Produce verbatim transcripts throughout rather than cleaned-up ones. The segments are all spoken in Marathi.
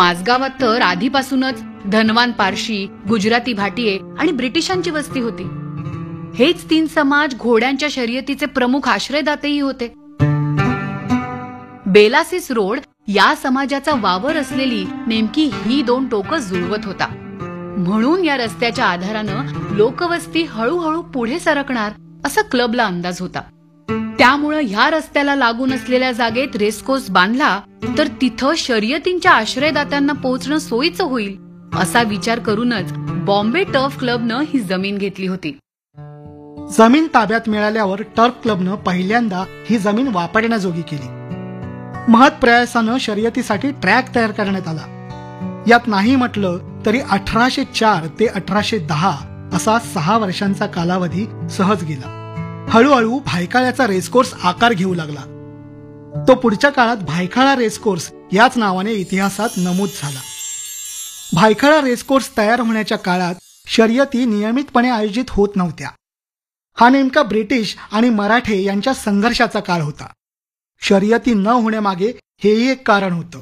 माझगावात तर आधीपासूनच धनवान पारशी, गुजराती भाटिये आणि ब्रिटिशांची वस्ती होती. हेच तीन समाज घोड्यांच्या शर्यतीचे प्रमुख आश्रयदातेही होते. बेलासिस रोड या समाजाचा वावर असलेली नेमकी ही दोन टोकं जुळवत होता. म्हणून या रस्त्याच्या आधारानं लोकवस्ती हळूहळू पुढे सरकणार असा क्लबला अंदाज होता. त्यामुळं ह्या रस्त्याला लागून असलेल्या जागेत रेसकोर्स बांधला तर तिथं शर्यतींच्या आश्रयदात्यांना पोहोचणं सोयीचं होईल असा विचार करूनच बॉम्बे टर्फ क्लबनं ही जमीन घेतली होती. जमीन ताब्यात मिळाल्यावर टर्फ क्लबनं पहिल्यांदा ही जमीन वापरण्याजोगी केली. महत्प्रयासानं शर्यतीसाठी ट्रॅक तयार करण्यात आला. यात नाही म्हटलं तरी अठराशे चार ते अठराशे दहा असा सहा वर्षांचा कालावधी सहज गेला. हळूहळू भायखळ्याचा रेसकोर्स आकार घेऊ लागला. तो पुढच्या काळात भायखळा रेसकोर्स याच नावाने इतिहासात नमूद झाला. भायखळा रेसकोर्स तयार होण्याच्या काळात शर्यती नियमितपणे आयोजित होत नव्हत्या. हा नेमका ब्रिटिश आणि मराठे यांच्या संघर्षाचा काळ होता. शर्यती न होण्यामागे हेही एक कारण होतं.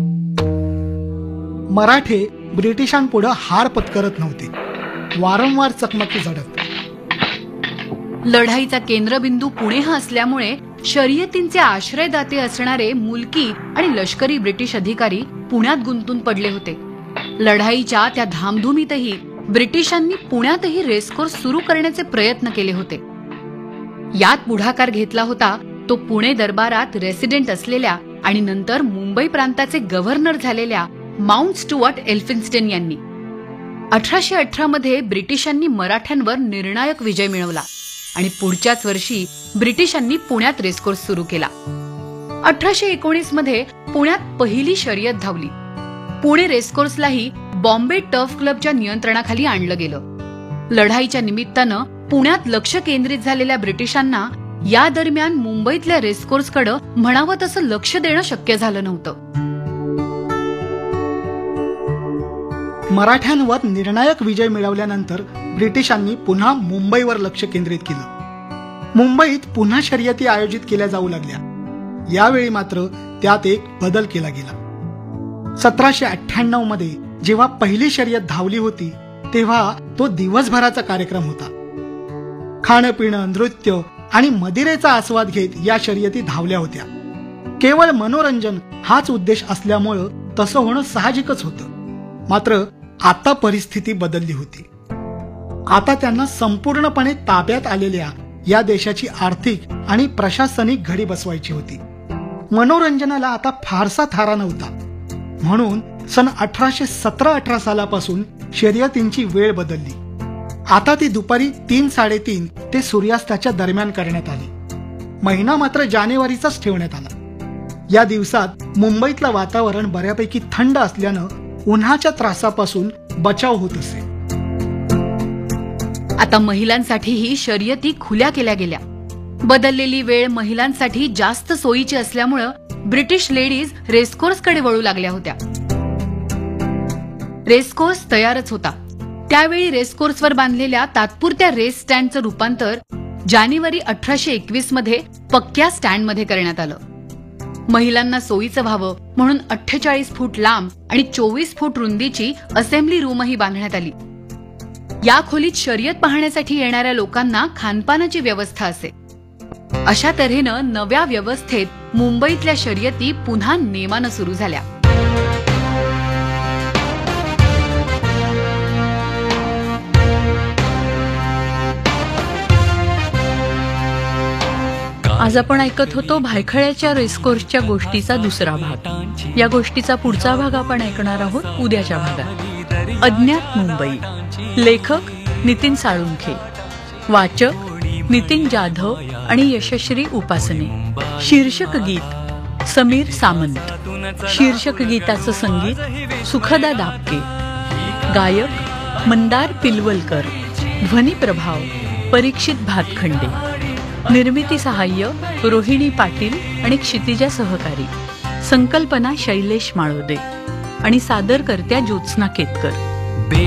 मराठे ब्रिटिशांपुढे हार पत्करत नव्हते. वारंवार चकमकी झडत. लढाईचा केंद्रबिंदू पुणे हा असल्यामुळे शर्यतींचे आश्रयदाते असणारे मुलकी आणि लष्करी ब्रिटिश अधिकारी पुण्यात गुंतून पडले होते. लढाईच्या त्या धामधुमीतही ब्रिटिशांनी पुण्यातही रेसकोर्स सुरू करण्याचे प्रयत्न केले होते. यात पुढाकार घेतला होता तो पुणे दरबारात रेसिडेंट असलेल्या आणि नंतर मुंबई प्रांताचे गव्हर्नर झालेल्या माउंट स्टुअर्ट एल्फिन्स्टन यांनी. अठराशे अठरा मध्ये ब्रिटिशांनी मराठ्यांवर निर्णायक विजय मिळवला आणि पुढच्याच वर्षी ब्रिटिशांनी पुण्यात रेसकोर्स सुरू केला. अठराशे एकोणीस मध्ये पुण्यात पहिली शर्यत धावली. पुणे रेसकोर्सलाही बॉम्बे टर्फ क्लबच्या नियंत्रणाखाली आणलं गेलं. लढाईच्या निमित्तानं पुण्यात लक्ष केंद्रित झालेल्या ब्रिटिशांना या दरम्यान मुंबईतल्या रेसकोर्सकडे म्हणावं तसं लक्ष देणं शक्य झालं नव्हतं. मराठ्यांवर निर्णायक विजय मिळवल्यानंतर ब्रिटिशांनी पुन्हा मुंबईवर लक्ष केंद्रित केलं. मुंबईत पुन्हा शर्यती आयोजित केल्या जाऊ लागल्या. यावेळी मात्र त्यात एक बदल केला गेला. सतराशे अठ्ठ्याण्णव मध्ये जेव्हा पहिली शर्यत धावली होती तेव्हा तो दिवसभराचा कार्यक्रम होता. खाणं पिणं, नृत्य आणि मदिरेचा आस्वाद घेत या शर्यती धावल्या होत्या. केवळ मनोरंजन हाच उद्देश असल्यामुळं तसं होणं साहजिकच होतं. मात्र आता परिस्थिती बदलली होती. आता त्यांना संपूर्णपणे ताब्यात आलेल्या या देशाची आर्थिक आणि प्रशासनिक घडी बसवायची होती. मनोरंजनाला आता फारसा थारा नव्हता. म्हणून सन अठराशे सतरा अठरा सालापासून शर्यतींची वेळ बदलली. आता ती दुपारी तीन साडेतीन ते सूर्यास्ताच्या दरम्यान करण्यात आली. महिना मात्र जानेवारीचाच ठेवण्यात आला. या दिवसात मुंबईतलं वातावरण बऱ्यापैकी थंड असल्यानं उन्हाच्या त्रासापासून बचाव होत असे. आता महिलांसाठीही शर्यती खुल्या केल्या गेल्या. बदललेली वेळ महिलांसाठी जास्त सोयीची असल्यामुळं ब्रिटिश लेडीज रेसकोर्सकडे वळू लागल्या होत्या. रेसकोर्स तयारच होता. त्यावेळी रेसकोर्सवर बांधलेल्या तात्पुरत्या रेस स्टँडचं रूपांतर जानेवारी अठराशे एकवीस मध्ये पक्क्या स्टँडमध्ये करण्यात आलं. महिलांना सोयीचं व्हावं म्हणून अठ्ठेचाळीस फूट लांब आणि चोवीस फूट रुंदीची असेंब्ली रूमही बांधण्यात आली. या खोलीत शर्यत पाहण्यासाठी येणाऱ्या लोकांना खानपानाची व्यवस्था असे. अशा तऱ्हेनं नव्या व्यवस्थेत मुंबईतल्या शर्यती पुन्हा नेमानं सुरू झाल्या. आज आपण ऐकत होतो भायखळ्याच्या रेसकोर्सच्या गोष्टीचा दुसरा भाग. या गोष्टीचा पुढचा भाग आपण ऐकणार आहोत उद्याच्या भागात. अज्ञात मुंबई. लेखक नितीन साळुंखे. वाचक नितीन जाधव आणि यशश्री उपासने. शीर्षक गीत समीर सामंत. शीर्षक गीताचं संगीत सुखदा दापके. गायक मंदार पिलवलकर. ध्वनी प्रभाव परीक्षित भातखंडे. निर्मिती सहाय्य रोहिणी पाटील आणि क्षितिजा सहकारी. संकल्पना शैलेश माळोदे आणि सादरकर्त्या ज्योत्स्ना केतकर.